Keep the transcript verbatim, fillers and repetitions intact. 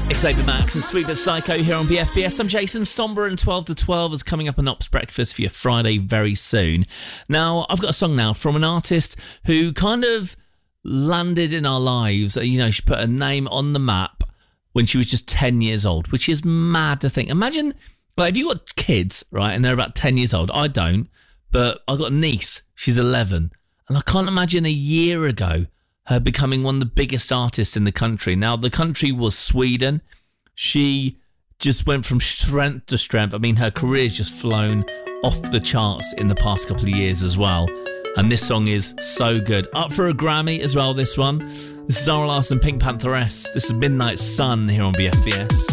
It's David Max and Sweet But Psycho here on B F B S. I'm Jason. Somber and twelve to twelve is coming up on Ops Breakfast for your Friday very soon. Now, I've got a song now from an artist who kind of landed in our lives. You know, she put her name on the map when she was just ten years old, which is mad to think. Imagine, like, if you got kids, right, and they're about ten years old. I don't, but I've got a niece. She's eleven. And I can't imagine a year ago her becoming one of the biggest artists in the country. Now, the country was Sweden. She just went from strength to strength. I mean, her career's just flown off the charts in the past couple of years as well. And this song is so good. Up for a Grammy as well, this one. This is Zara Larsson, Pink Pantheress. This is Midnight Sun here on B F B S.